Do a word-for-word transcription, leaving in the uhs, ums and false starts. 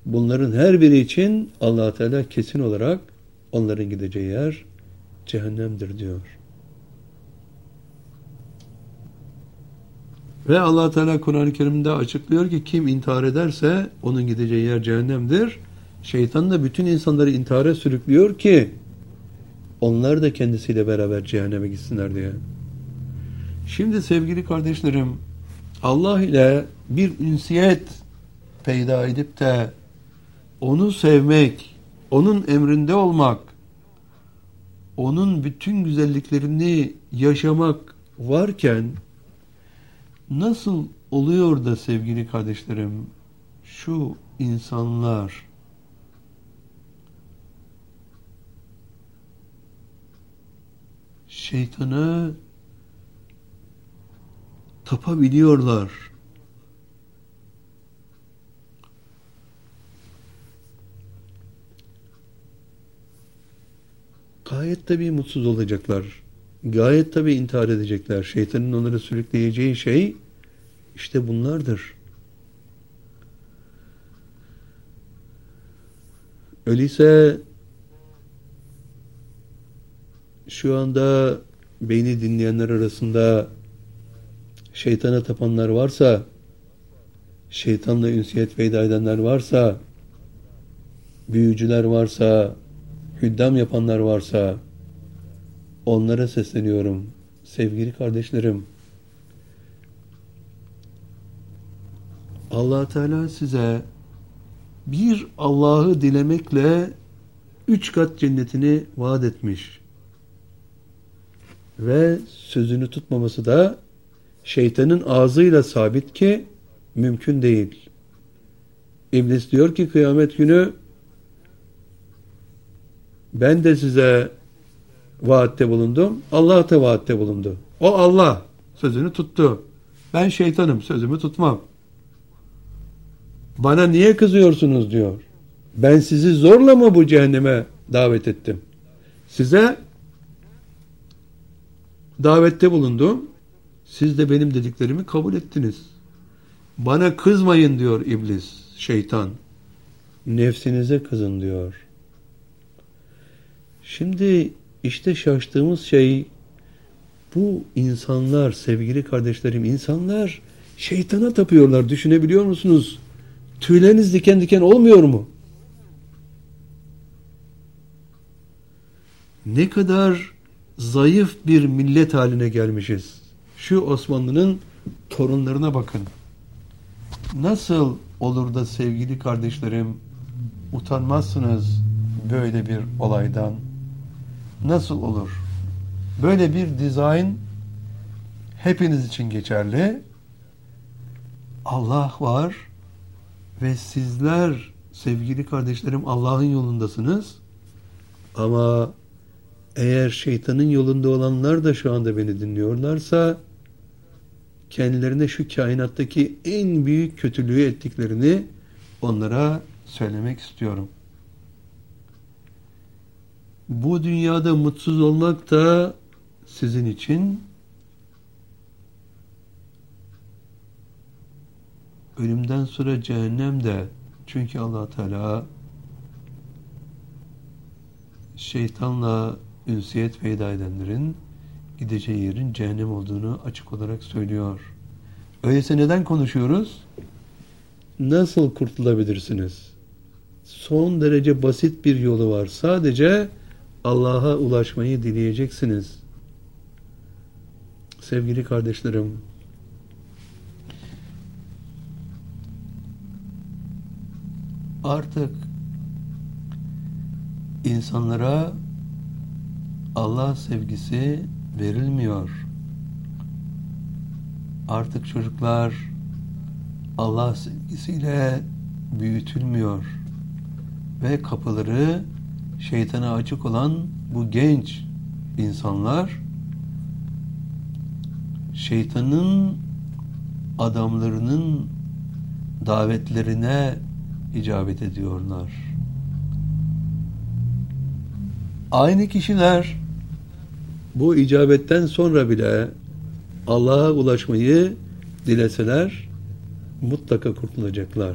Bunların her biri için Allah Teala kesin olarak onların gideceği yer cehennemdir diyor. Ve Allah Teala Kur'an-ı Kerim'de açıklıyor ki kim intihar ederse onun gideceği yer cehennemdir. Şeytan da bütün insanları intihara sürüklüyor ki onlar da kendisiyle beraber cehenneme gitsinler diye. Şimdi sevgili kardeşlerim, Allah ile bir ünsiyet peyda edip de onu sevmek, onun emrinde olmak, onun bütün güzelliklerini yaşamak varken nasıl oluyor da sevgili kardeşlerim şu insanlar şeytana tapabiliyorlar? Gayet tabii mutsuz olacaklar. Gayet tabii intihar edecekler. Şeytanın onları sürükleyeceği şey işte bunlardır. Öyleyse şu anda beni dinleyenler arasında şeytana tapanlar varsa, şeytanla ünsiyet peyda edenler varsa, büyücüler varsa, hüddam yapanlar varsa onlara sesleniyorum. Sevgili kardeşlerim, Allah Teala size bir Allah'ı dilemekle üç kat cennetini vaat etmiş. Ve sözünü tutmaması da şeytanın ağzıyla sabit ki mümkün değil. İblis diyor ki kıyamet günü ben de size vaatte bulundum. Allah da vaatte bulundu. O Allah sözünü tuttu. Ben şeytanım, sözümü tutmam. Bana niye kızıyorsunuz diyor. Ben sizi zorla mı bu cehenneme davet ettim? Size davette bulundum. Siz de benim dediklerimi kabul ettiniz. Bana kızmayın diyor iblis, şeytan. Nefsinize kızın diyor. Şimdi işte şaştığımız şey bu insanlar, sevgili kardeşlerim, insanlar şeytana tapıyorlar. Düşünebiliyor musunuz? Tüyleriniz diken diken olmuyor mu? Ne kadar zayıf bir millet haline gelmişiz. Şu Osmanlı'nın torunlarına bakın. Nasıl olur da sevgili kardeşlerim utanmazsınız böyle bir olaydan? Nasıl olur? Böyle bir dizayn hepiniz için geçerli. Allah var ve sizler sevgili kardeşlerim Allah'ın yolundasınız. Ama eğer şeytanın yolunda olanlar da şu anda beni dinliyorlarsa kendilerine şu kainattaki en büyük kötülüğü ettiklerini onlara söylemek istiyorum. Bu dünyada mutsuz olmak da sizin için ölümden sonra cehennem de, çünkü Allah Teala şeytanla ünsiyet peyda edenlerin gideceği yerin cehennem olduğunu açık olarak söylüyor. Öyleyse neden konuşuyoruz? Nasıl kurtulabilirsiniz? Son derece basit bir yolu var. Sadece Allah'a ulaşmayı dileyeceksiniz. Sevgili kardeşlerim, artık insanlara Allah sevgisi verilmiyor. Artık çocuklar Allah sevgisiyle büyütülmüyor. Ve kapıları şeytana açık olan bu genç insanlar şeytanın adamlarının davetlerine icabet ediyorlar. Aynı kişiler bu icabetten sonra bile Allah'a ulaşmayı dileseler mutlaka kurtulacaklar.